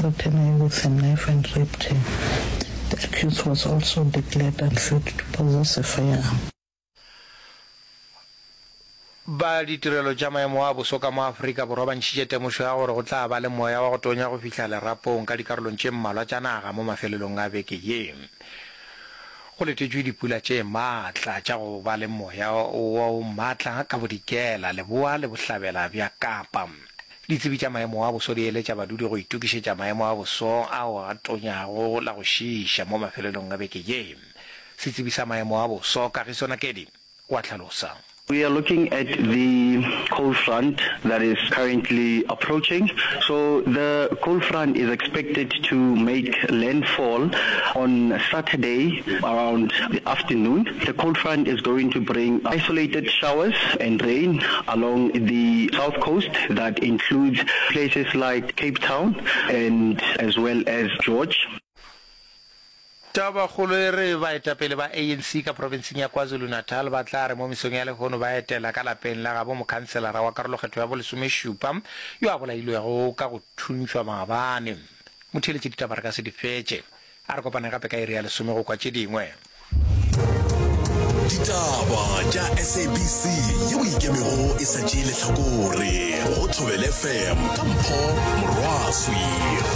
threatened her with a knife and raped her. The accused was also declared unfit to possess a firearm. Ba ditirelo tša maemo a boso ka mo Afrika Borwa ba ntšhitše temošo ya gore go tla ba le moya wa go tonya go fihla lerapong ka dikarolong tše mmalwa tša naga mo mafelelong a beke ye. Go letetšwe dipula tše maatla tša go ba le moya o maatla ka bodikela leboa le bohlabela bja Kapa. Ditsebi tša maemo a boso di eletša badudi go itukišetša maemo a boso ao a tonyago la go šiša mo mafelelong a beke ye. Setsebi sa maemo a boso Kagiso Nakedi o a tlhalosa. We are looking at the cold front that is currently approaching. So the cold front is expected to make landfall on Saturday around the afternoon. The cold front is going to bring isolated showers and rain along the south coast that includes places like Cape Town and as well as George. Taba kholo re ba etapele ba ANC ka province ya KwaZulu-Natal ba tla re mo misong ya lehono ba etela ka lapeng la ga bo mokhanselara wa karolo kgetho ya bo lesomeshupa yo a bolailwego ka go thuntšwa maabane. Motheletše ditaba re ka se di fetše a re kopane gape ka iri ya lesome go kwa tše dingwe. Ditaba tša SABC yeo ikemego e sa tšeele hlakore go Thobela FM ka Mpho Morwaswi.